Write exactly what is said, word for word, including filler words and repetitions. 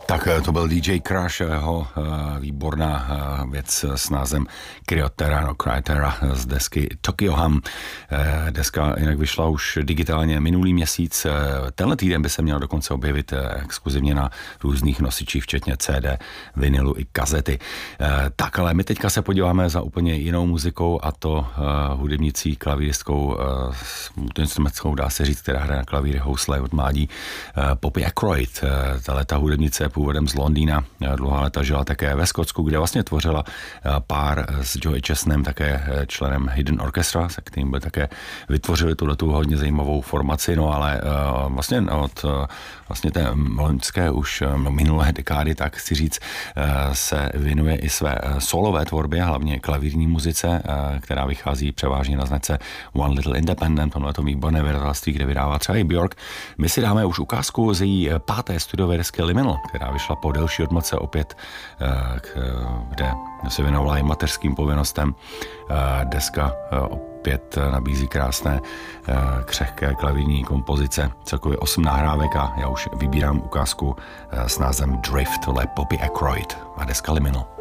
Tak to byl D J Crush, jeho výborná věc s názvem Cryotera, no Cryotera z desky Tokyo Ham. Deska jinak vyšla už digitálně minulý měsíc. Tenhle týden by se měla dokonce objevit exkluzivně na různých nosičích, včetně C D, vinilu i kazety. Tak, ale my teďka se podíváme za úplně jinou muzikou, a to hudebnicí, klavíristkou, multiinstrumentskou, dá se říct, která hraje na klavíry housle od mládí, Poppy Ackroyd. Tahleta hudebnice původem z Londýna, dlouhá léta žila také ve Skotsku, kde vlastně tvořila pár s Joey Chestnutem, také členem Hidden Orchestra, se kterým by také vytvořili tuhletu hodně zajímavou formaci, no ale vlastně od vlastně té loňské už minulé dekády, tak chci říct, se věnuje i své solové tvorbě, hlavně klavírní muzice, která vychází převážně na značce One Little Independent, tohleto výborné vydavatelství, kde vydává třeba i Björk. My si dáme už ukázku z její páté studiové desky Liminal, která vyšla po delší odmlce opět, kde se věnovala i mateřským povinnostem. Deska opět nabízí krásné křehké klavírní kompozice, celkově osm nahrávek, a já už vybírám ukázku s názvem Drift, tohle Poppy Ackroyd a deska Liminal.